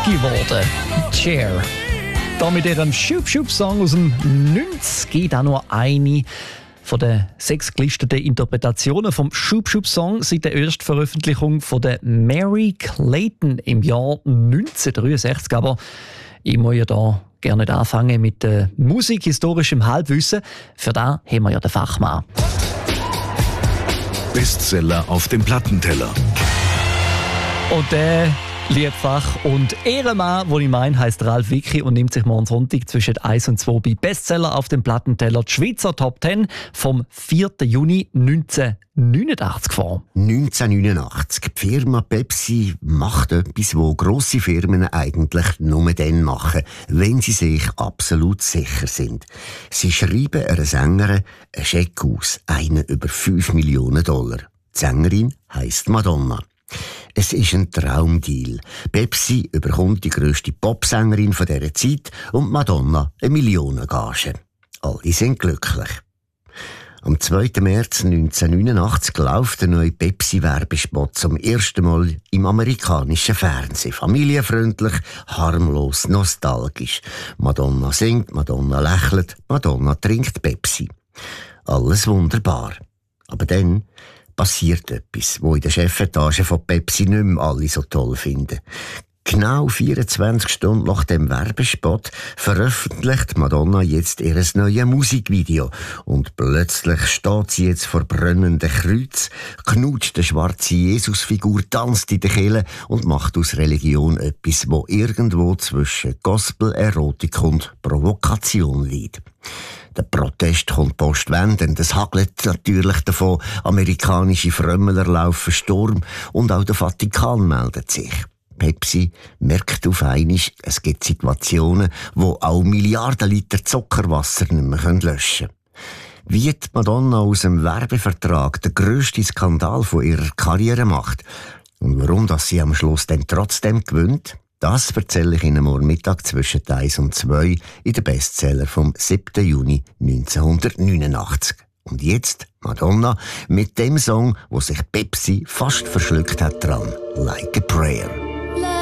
geworden. Cher. Da mit ihrem Schub-Schub-Song aus dem 90 geht auch nur eine von den 6 gelisteten Interpretationen vom Schub-Schub-Song seit der Erstveröffentlichung von der Mary Clayton im Jahr 1963. Aber ich muss ja da gerne nicht anfangen mit musikhistorischem Halbwissen. Für das haben wir ja den Fachmann. Bestseller auf dem Plattenteller. Und der Liebfach und Ehrenmann, den ich meine, heisst Ralf Wicki und nimmt sich morgen Sonntag zwischen 1 und 2 bei Bestseller auf dem Plattenteller die Schweizer Top 10 vom 4. Juni 1989 vor. 1989. Die Firma Pepsi macht etwas, was grosse Firmen eigentlich nur dann machen, wenn sie sich absolut sicher sind. Sie schreiben einer Sängerin einen Scheck aus, einen über 5 Millionen $. Die Sängerin heisst Madonna. Es ist ein Traumdeal. Pepsi überkommt die grösste Popsängerin von dieser Zeit und Madonna eine Millionengage. Alle sind glücklich. Am 2. März 1989 läuft der neue Pepsi-Werbespot zum ersten Mal im amerikanischen Fernsehen. Familienfreundlich, harmlos, nostalgisch. Madonna singt, Madonna lächelt, Madonna trinkt Pepsi. Alles wunderbar. Aber dann passiert etwas, wo in der Chefetage von Pepsi nicht mehr alle so toll finden. Genau 24 Stunden nach dem Werbespot veröffentlicht Madonna jetzt ihr neues Musikvideo. Und plötzlich steht sie jetzt vor brennendem Kreuz, knutscht eine schwarze Jesusfigur, tanzt in der Kirche und macht aus Religion etwas, wo irgendwo zwischen Gospel, Erotik und Provokation liegt. Der Protest kommt postwendend. Es hagelt natürlich davon. Amerikanische Frömmeler laufen Sturm und auch der Vatikan meldet sich. Pepsi merkt auf einmal, es gibt Situationen, wo auch Milliarden Liter Zuckerwasser nicht mehr löschen können. Wie die Madonna aus dem Werbevertrag den grössten Skandal von ihrer Karriere macht und warum dass sie am Schluss dann trotzdem gewinnt, das erzähle ich Ihnen morgen Mittag zwischen 1 und 2 in den Bestseller vom 7. Juni 1989. Und jetzt Madonna mit dem Song, wo sich Pepsi fast verschluckt hat dran, Like a Prayer.